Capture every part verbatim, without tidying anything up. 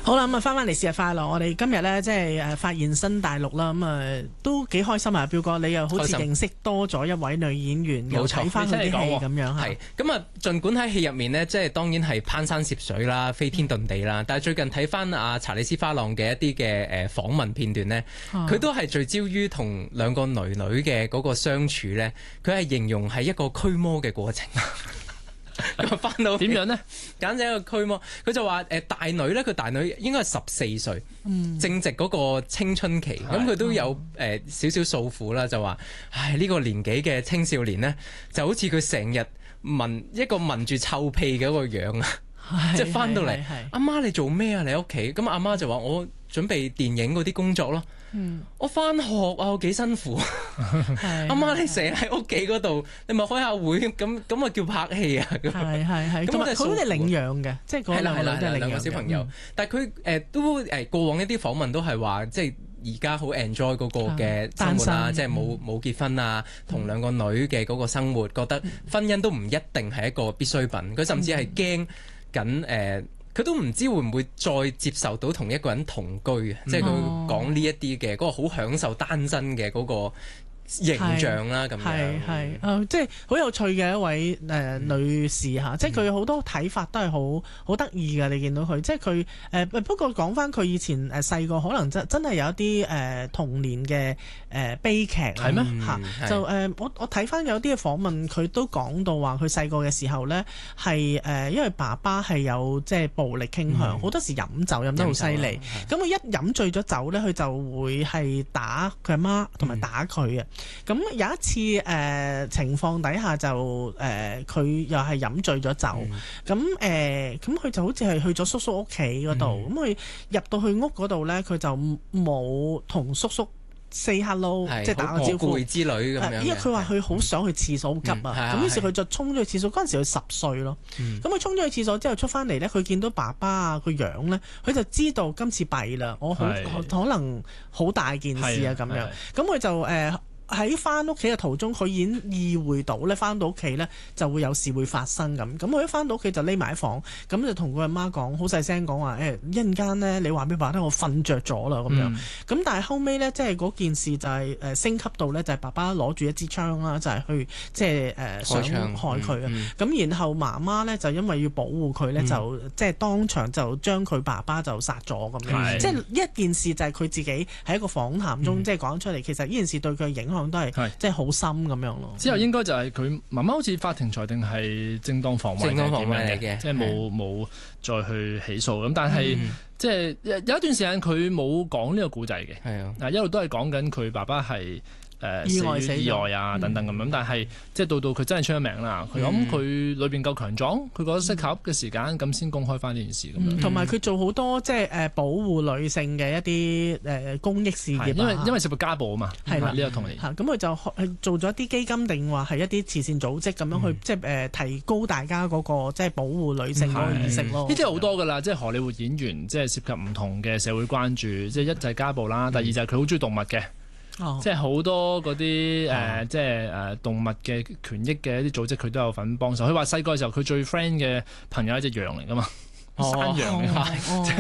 好啦，咁啊翻返嚟節日快樂！我哋今日咧即係誒發現新大陸啦，咁啊都幾開心啊！彪哥，你又好似認識多咗一位女演員，又睇翻佢啲戲咁樣嚇。 係咁啊，儘管喺戲入面呢，即係當然係攀山涉水啦、飛天遁地啦，但係最近睇翻阿查理斯花朗嘅一啲嘅誒訪問片段呢，佢、啊、都係聚焦於同兩個女女嘅嗰個相處呢，佢係形容係一個驅魔嘅過程。咁翻到點樣呢？ 簡直一個驅魔。佢就話誒大女咧，佢大女應該係十四歲，嗯、正值嗰個青春期。咁佢都有誒少少訴苦啦，就話唉呢、呢個年紀嘅青少年呢，就好似佢成日聞一個聞住臭屁嘅一個樣啊！即係翻到嚟，阿媽你做咩啊？你喺屋企？咁阿媽就話我準備電影嗰啲工作咯。嗯、我翻學啊，我幾辛苦。阿媽你成日喺屋企嗰度，你咪開下會咁咁啊叫拍戲啊？係係係。咁佢好似領養嘅，即係嗰兩個兩個小朋友。嗯、但係佢誒都誒過往一啲訪問都係話，即係而家好 enjoy 嗰個嘅生活啊，即係冇冇結婚啊，同兩個女嘅嗰個生活，覺得婚姻都唔一定係一個必需品。佢甚至係驚緊誒。呃佢都唔知會唔會再接受到同一個人同居嘅，嗯、即係佢講呢一啲嘅嗰個好享受單身嘅嗰個形象啦，咁樣係係誒，即係好有趣嘅一位誒、呃、女士嚇，即係佢好多睇法都係好好得意嘅。你見到佢，即係佢誒不過講翻佢以前誒細個，可能真真係有一啲誒、呃、童年嘅誒、呃、悲劇係咩嚇？就誒、呃、我我睇翻有啲嘅訪問，佢都講到話佢細個嘅時候咧係誒，因為爸爸係有即係暴力傾向，好、嗯、多時飲酒飲得好犀利，咁佢一飲醉咗酒咧，佢就會係打佢阿媽同埋打佢啊！咁有一次誒、呃、情況底下就誒佢、呃、又係飲醉咗酒，咁誒咁佢就好似係去咗叔叔屋企嗰度，咁佢、嗯、入到去屋嗰度咧，佢就冇同叔叔 say hello，即係打個招呼之類咁樣。 因為佢話佢好想去廁所，好急啊！咁、嗯、於是佢就衝咗去廁所。嗰陣時佢十歲咯，咁佢衝咗去廁所之後出翻嚟咧，佢見到爸爸啊個樣咧，佢就知道今次弊啦，我好可能好大件事啊咁樣。咁佢就誒。呃喺翻屋企嘅途中，佢已經意會到咧，翻到屋企咧就會有事會發生咁。咁佢一翻到屋企就匿埋喺房，咁就同佢阿媽講，好細聲講話誒，一陣間咧你話俾爸爸聽，我瞓着咗啦咁樣。咁、嗯、但係後尾咧，即係嗰件事就係誒升級到咧，就係爸爸攞住一支槍啦，就係、是、去即係誒想害佢啊。咁、嗯嗯、然後媽媽咧就因為要保護佢咧，嗯、就即係當場就將佢爸爸就殺咗咁樣。是即係一件事就係佢自己喺一個訪談中、嗯、即係講出嚟，其實呢件事對佢嘅影響都係即係好深咁樣咯。 之後應該就係佢媽媽好似法庭裁定係正當防衛，正當防衛嚟嘅，即係冇冇再去起訴咁。但係、嗯、即係有一段時間佢冇講呢個故仔嘅，係啊，嗱一路都係講緊佢爸爸係。誒意外死意外啊等等咁樣，但係即係到到佢真係出咗名啦。佢諗佢裏邊夠強壯，佢覺得適合嘅時間咁先公開翻呢件事咁樣。 同埋佢做好多即係誒保護女性嘅一啲誒公益事業， 因為因為涉及家暴啊嘛。係啦，呢個同你嚇咁佢就做咗一啲基金，定話係一啲慈善組織咁樣去即係誒提高大家嗰個即係保護女性嗰個意識咯。呢啲好多㗎啦，即係荷里活演員即係涉及唔同嘅社會關注，即係一就係家暴啦，第二就係佢好中意動物嘅。哦、即係好多嗰啲誒，即係誒動物嘅權益嘅一啲組織，佢都有份幫手。佢話細個嘅時候，佢最 friend 嘅朋友係隻羊嚟噶嘛，哦、山羊嚟嘛，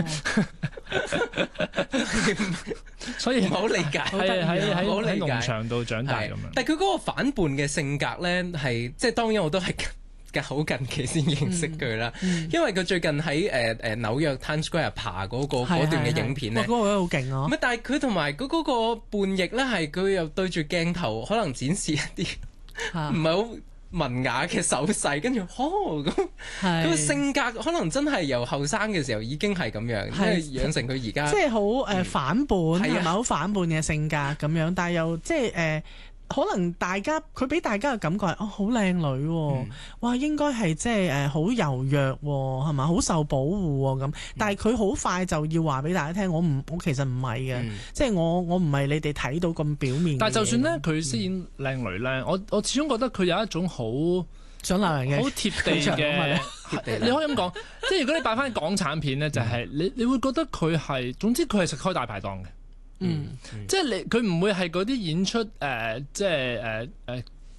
所以好理解，係喺喺喺農場度長大咁樣。 但係佢嗰個反叛嘅性格咧，係即係當然我都係。好近期先認識佢啦，嗯嗯、因為佢最近喺誒誒紐約 Times Square 爬嗰、嗰個嗰段嘅影片咧， 嗰、嗰個好勁啊！ 唔係，但係佢同埋嗰嗰個叛逆咧，係佢又對住鏡頭，可能展示一啲唔係好文雅嘅手勢，跟住哦咁，佢個性格可能真係由後生嘅時候已經係咁樣，即係養成佢而家即係好誒反叛，係咪好反叛嘅性格咁樣？但係又即係誒。呃可能大家佢俾大家嘅感覺係哦好靚女喎、啊，嗯、哇應該係即係誒好柔弱喎，係嘛，好受保護喎、啊、咁。但係佢好快就要話俾大家聽，我唔我其實唔係嘅，嗯、即係我我唔係你哋睇到咁表面。 但係就算咧佢飾演靚女咧，我我始終覺得佢有一種好想鬧人嘅好貼地嘅，你可以咁講。即係如果你擺翻港產片咧，就係、是、你你會覺得佢係總之佢係食開大排檔嘅。嗯，嗯即係你佢唔會係嗰啲演出誒、呃，即係誒誒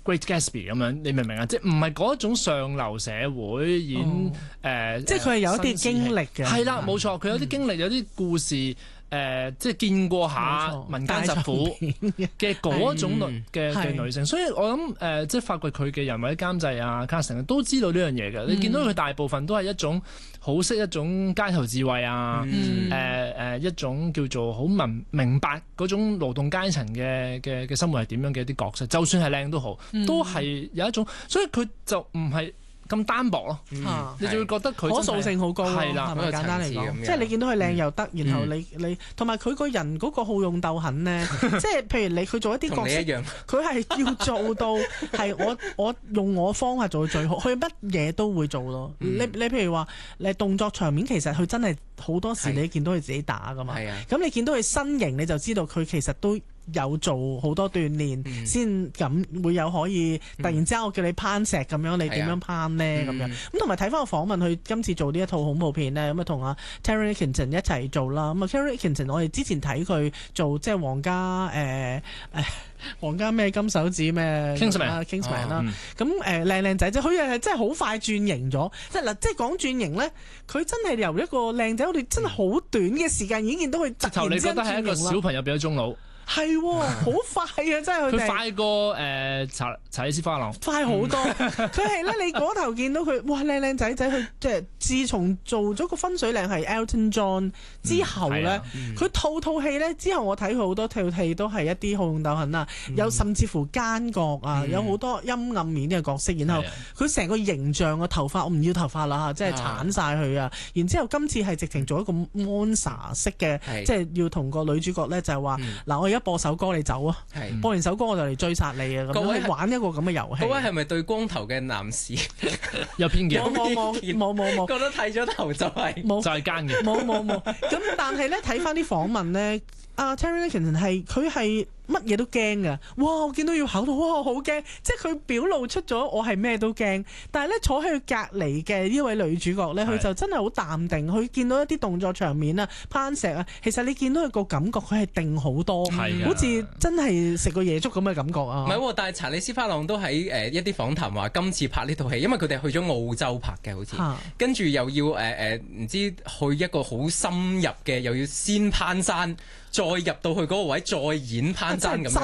Great Gatsby 咁樣，你明唔明啊？即係唔係嗰一種上流社會演誒， 哦呃、即係佢係有一啲經歷嘅。 係啦，冇錯，佢有啲經歷，有啲故事誒、呃，即係見過下民間疾苦嘅嗰種女嘅嘅女性。所以我諗誒、呃，即係發掘佢嘅人或者監製啊、casting 都知道呢樣嘢嘅。嗯、你見到佢大部分都係一種好識一種街頭智慧啊，誒誒、嗯呃呃、一種叫做好明明白嗰種勞動階層嘅嘅嘅生活係點樣嘅一啲角色，就算係靚都好，嗯、都係有一種，所以佢就唔係咁單薄咯，嗯、你就會覺得佢可塑性好高， 係啦， 係咪簡單嚟講？即係你見到佢靚又得，然後你你同埋佢個人嗰個好勇鬥狠咧，即係譬如你佢做一啲角色，佢係要做到係我我用我方法做到最好，佢乜嘢都會做咯。嗯、你你譬如話你動作場面，其實佢真係好多時你見到佢自己打噶嘛，咁你見到佢身形你就知道佢其實都有做好多鍛鍊，先咁、嗯、會有可以突然之間我叫你攀石咁樣，你點樣攀呢？咁、嗯、樣？咁同埋睇翻個訪問，佢今次做呢一套恐怖片呢，咁啊同阿 Taron Egerton 一齊做啦。咁啊 Taron Egerton 我哋之前睇佢做即係皇家誒誒皇家咩金手指咩 Kingsman Kingsman 啦。咁誒靚靚仔啫，佢又係真係好快轉型咗。即係嗱，即係講轉型咧，佢真係由一個靚仔，我哋真係好短嘅時間已經見到佢突然之間轉型啦。直頭你覺得係一個小朋友變咗中佬？係喎，好快啊！真係佢快過誒查查理斯花郎， 快好多。佢係咧，你嗰頭見到佢，哇靚靚仔仔，佢即係自從做咗個分水嶺係 Elton John 之後咧，佢、嗯、套套戲咧之後，我睇佢好多套戲都係一啲好勇鬥狠啊，嗯、有甚至乎奸角啊，嗯、有好多陰暗面嘅角色。然後佢成個形象個頭髮，我唔要頭髮啦嚇，即係鏟晒佢啊。然之後今次係直情做一個 monster 式嘅，即係要同個女主角咧就係話嗱我。一播首歌你走啊！是播完首歌我就嚟追殺你啊！咁樣玩一個咁嘅遊戲。 各位係咪對光頭嘅男士有偏見？ 冇冇冇冇冇冇， 覺得剃咗頭就係、是、 冇就係奸嘅。 冇冇冇。咁但係咧睇翻啲訪問咧，阿 Taron Egerton係佢係乜嘢都驚㗎。哇！我見到要考到，哇！好驚，即係佢表露出咗我係咩都驚。但係咧坐喺佢隔離嘅呢位女主角咧，佢就真係好淡定。佢見到一啲動作場面啊、攀石啊，其實你見到佢個感覺，佢係定好多，好似真係食過夜粥咁嘅感覺啊！ 唔係喎，但係查理斯花朗都喺誒一啲訪談話，今次拍呢套戲，因為佢哋去咗澳洲拍嘅，好似，啊、跟住又要誒誒唔知去一個好深入嘅，又要先攀山。再入到去嗰個位，再演攀山咁樣。